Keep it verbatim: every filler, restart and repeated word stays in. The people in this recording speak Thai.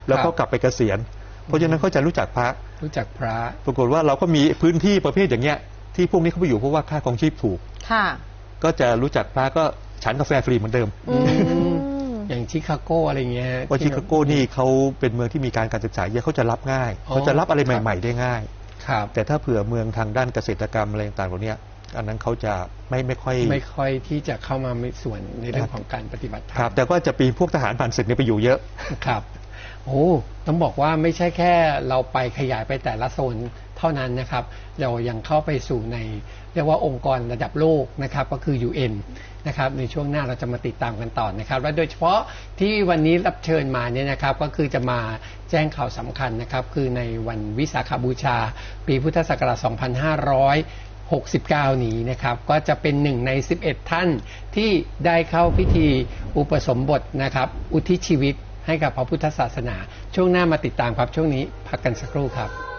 แล้วก็กลับไปเกษียณเพราะฉะนั้นเขาจะรู้จักพระรู้จักพระปรากฏว่าเราก็มีพื้นที่ประเภทอย่างเงี้ยที่พวกนี้เขาไปอยู่เพราะว่าค่าครองชีพถูกค่ะก็จะรู้จักพระก็ฉันกาแฟฟรีเหมือนเดิมอย่างชิคาโกอะไรเงี้ยว่าชิคาโกนี่เขาเป็นเมืองที่มีการการศึกษาเยอะเขาจะรับง่ายเขาจะรับอะไรใหม่ๆได้ง่ายแต่ถ้าเผื่อเมืองทางด้านเกษตรกรรมอะไรต่างๆเหล่านี้อันนั้นเขาจะไม่ไม่ค่อยไม่ค่อยที่จะเข้ามามีส่วนในเรื่องของการปฏิบัติธรรมครับแต่ก็จะมีพวกทหารผ่านศึกเนี่ยไปอยู่เยอะครับโอ้ต้องบอกว่าไม่ใช่แค่เราไปขยายไปแต่ละโซนเท่านั้นนะครับเรายังเข้าไปสู่ในเรียกว่าองค์กรระดับโลกนะครับก็คือ ยู เอ็น นะครับในช่วงหน้าเราจะมาติดตามกันต่อนะครับและโดยเฉพาะที่วันนี้รับเชิญมาเนี่ยนะครับก็คือจะมาแจ้งข่าวสำคัญนะครับคือในวันวิสาขบูชาปีพุทธศักราชสองพันห้าร้อยหกสิบเก้านี้นะครับก็จะเป็นหนึ่งในสิบเอ็ดท่านที่ได้เข้าพิธีอุปสมบทนะครับอุทิศชีวิตให้กับพระพุทธศาสนาช่วงหน้ามาติดตามครับช่วงนี้พักกันสักครู่ครับ